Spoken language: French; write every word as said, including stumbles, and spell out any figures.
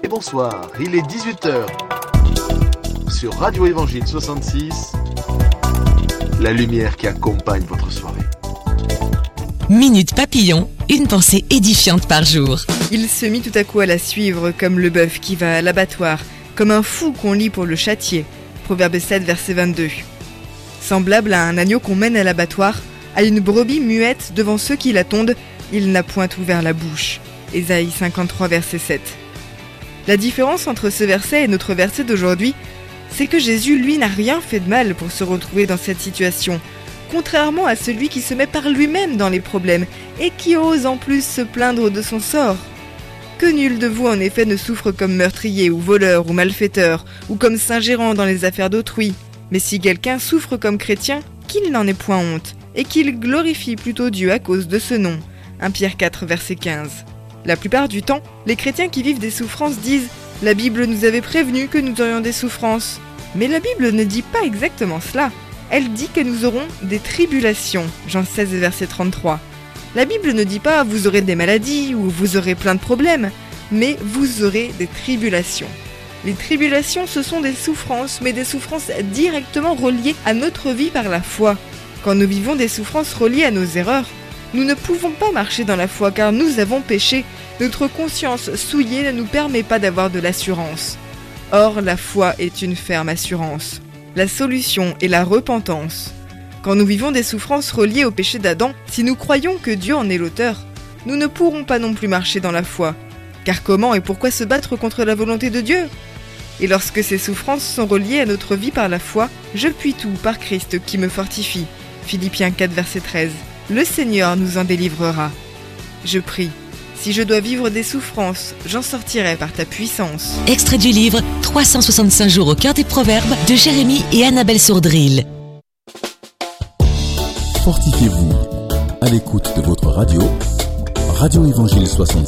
Et bonsoir, il est dix-huit heures. Sur Radio Évangile soixante-six, la lumière qui accompagne votre soirée. Minute Papillon, une pensée édifiante par jour. Il se mit tout à coup à la suivre, comme le bœuf qui va à l'abattoir, comme un fou qu'on lit pour le châtier. Proverbe sept, verset vingt-deux. Semblable à un agneau qu'on mène à l'abattoir, à une brebis muette devant ceux qui la tondent, il n'a point ouvert la bouche. Ésaïe cinquante-trois, verset sept. La différence entre ce verset et notre verset d'aujourd'hui, c'est que Jésus, lui, n'a rien fait de mal pour se retrouver dans cette situation, contrairement à celui qui se met par lui-même dans les problèmes et qui ose en plus se plaindre de son sort. Que nul de vous en effet ne souffre comme meurtrier ou voleur ou malfaiteur ou comme s'ingérant dans les affaires d'autrui. Mais si quelqu'un souffre comme chrétien, qu'il n'en ait point honte et qu'il glorifie plutôt Dieu à cause de ce nom. premier Pierre quatre, verset quinze. La plupart du temps, les chrétiens qui vivent des souffrances disent « La Bible nous avait prévenu que nous aurions des souffrances ». Mais la Bible ne dit pas exactement cela. Elle dit que nous aurons des tribulations. Jean seize, verset trente-trois. La Bible ne dit pas « Vous aurez des maladies » ou « Vous aurez plein de problèmes », mais « Vous aurez des tribulations ». Les tribulations, ce sont des souffrances, mais des souffrances directement reliées à notre vie par la foi. Quand nous vivons des souffrances reliées à nos erreurs, nous ne pouvons pas marcher dans la foi car nous avons péché. Notre conscience souillée ne nous permet pas d'avoir de l'assurance. Or, la foi est une ferme assurance. La solution est la repentance. Quand nous vivons des souffrances reliées au péché d'Adam, si nous croyons que Dieu en est l'auteur, nous ne pourrons pas non plus marcher dans la foi. Car comment et pourquoi se battre contre la volonté de Dieu ? Et lorsque ces souffrances sont reliées à notre vie par la foi, je puis tout par Christ qui me fortifie. Philippiens quatre, verset treize. Le Seigneur nous en délivrera. Je prie, si je dois vivre des souffrances, j'en sortirai par ta puissance. Extrait du livre trois cent soixante-cinq jours au cœur des proverbes de Jérémie et Annabelle Sourdril. Fortifiez-vous à l'écoute de votre radio, Radio Évangile soixante-six.